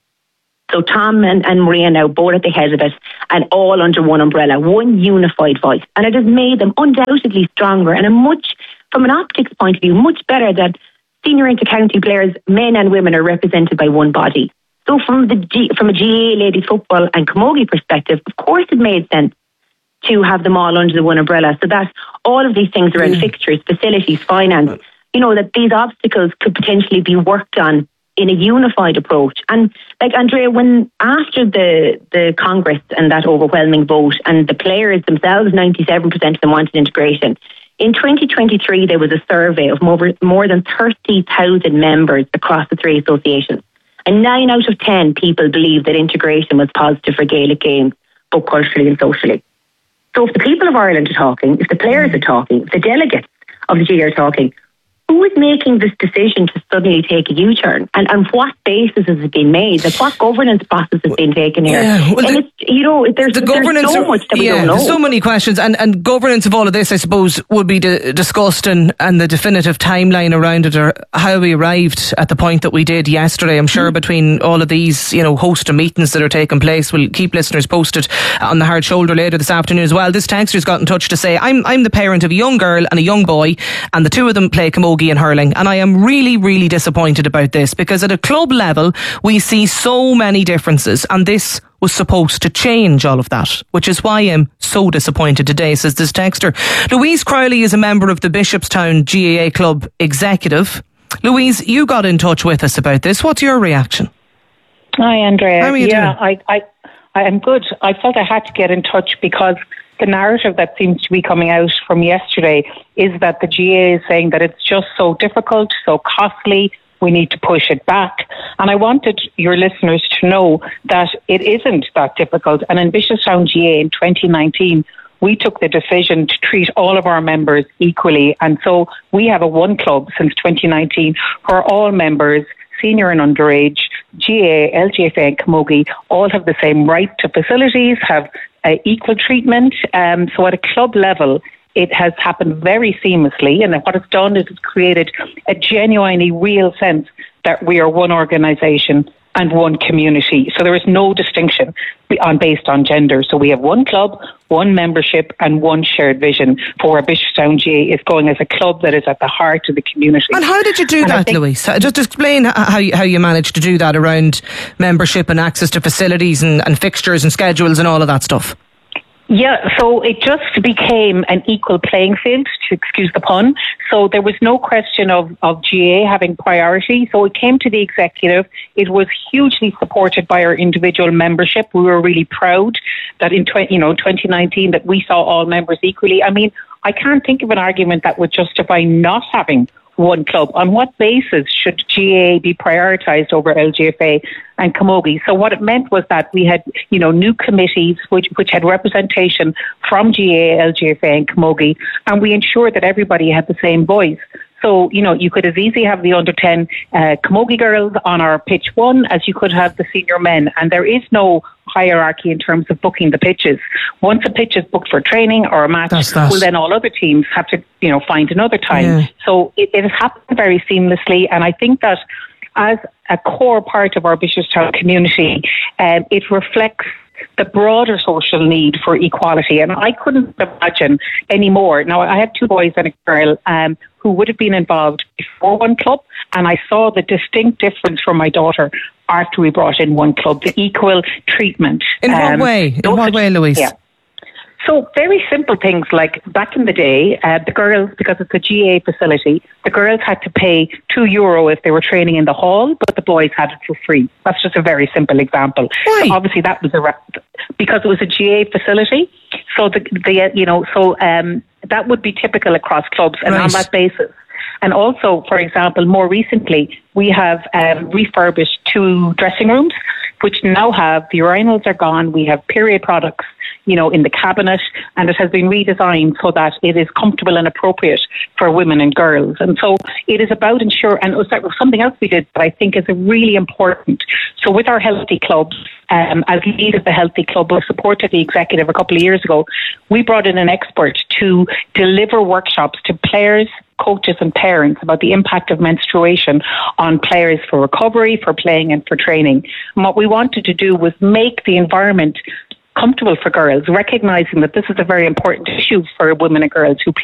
so Tom and, and Maria now both at the head of it, and all under one umbrella, one unified voice. And it has made them undoubtedly stronger and a much, from an optics point of view, much better that senior inter-county players, men and women, are represented by one body. So from the G, from a G A A ladies football and camogie perspective, of course it made sense to have them all under the one umbrella, so that all of these things around mm. fixtures, facilities, finance, you know, that these obstacles could potentially be worked on in a unified approach. And like Andrea, when after the the Congress and that overwhelming vote, and the players themselves, ninety-seven percent of them wanted integration, in twenty twenty-three there was a survey of more, more than thirty thousand members across the three associations. And nine out of ten people believed that integration was positive for Gaelic Games, both culturally and socially. So if the people of Ireland are talking, if the players are talking, if the delegates of the G A A are talking, who is making this decision to suddenly take a U-turn? And on what basis has it been made? Like, what governance process has been taken here? Yeah, well, and the, it's, you know, there's, the there's governance so much that we yeah, don't know. There's so many questions. And, and governance of all of this, I suppose, would be di- discussed, and, and the definitive timeline around it, or how we arrived at the point that we did yesterday. I'm sure mm. between all of these, you know, host of meetings that are taking place, we'll keep listeners posted on the hard shoulder later this afternoon as well. This texter's got in touch to say, I'm, I'm the parent of a young girl and a young boy, and the two of them play camogie and hurling. And I am really, really disappointed about this, because at a club level, we see so many differences, and this was supposed to change all of that, which is why I'm so disappointed today, says this texter. Louise Crowley is a member of the Bishopstown G A A Club Executive. Louise, you got in touch with us about this. What's your reaction? Hi, Andrea. How are you yeah, doing? I, I, I am good. I felt I had to get in touch because the narrative that seems to be coming out from yesterday is that the G A A is saying that it's just so difficult, so costly, we need to push it back. And I wanted your listeners to know that it isn't that difficult. And in Bishopstown G A A in twenty nineteen, we took the decision to treat all of our members equally. And so we have a one club since twenty nineteen where all members, senior and underage, G A A, L G F A and camogie, all have the same right to facilities, have uh, equal treatment. Um, so at a club level, it has happened very seamlessly. And what it's done is it's created a genuinely real sense that we are one organisation and one community. So there is no distinction on based on gender. So we have one club, one membership and one shared vision for where Bishopstown G A A is going as a club that is at the heart of the community. And how did you do and that, Louise? Just explain how you, how you managed to do that around membership and access to facilities and, and fixtures and schedules and all of that stuff. Yeah, so it just became an equal playing field, to excuse the pun. So there was no question of, of G A A having priority. So it came to the executive. It was hugely supported by our individual membership. We were really proud that in twenty, you know, twenty nineteen that we saw all members equally. I mean, I can't think of an argument that would justify not having one club. On what basis should G A A be prioritised over L G F A and camogie? So what it meant was that we had, you know, new committees which which had representation from G A A, L G F A and camogie, and we ensured that everybody had the same voice. So, you know, you could as easily have the under ten uh, camogie girls on our pitch one as you could have the senior men. And there is no hierarchy in terms of booking the pitches. Once a pitch is booked for training or a match, well, then all other teams have to, you know, find another time. Yeah. So it, it has happened very seamlessly. And I think that as a core part of our Bishopstown community, um, it reflects the broader social need for equality. And I couldn't imagine any more. Now, I have two boys and a girl um, who would have been involved before one club, and I saw the distinct difference from my daughter after we brought in one club, the equal treatment. In what Um, way? In what way, Louise? Yeah. So very simple things like back in the day, uh, the girls, because it's a G A facility, the girls had to pay two euro if they were training in the hall, but the boys had it for free. That's just a very simple example. Why? So obviously that was a ra- because it was a G A facility. So the, the you know so um, that would be typical across clubs, and Right. on that basis. And also, for example, more recently, we have um, refurbished two dressing rooms, which now have, the urinals are gone, we have period products, you know, in the cabinet, and it has been redesigned so that it is comfortable and appropriate for women and girls. And so it is about ensure, and it was something else we did that I think is really important. So with our healthy clubs, um, as lead of the healthy club, we supported the executive a couple of years ago. We brought in an expert to deliver workshops to players, coaches and parents about the impact of menstruation on players for recovery, for playing and for training. And what we wanted to do was make the environment comfortable for girls, recognising that this is a very important issue for women and girls who play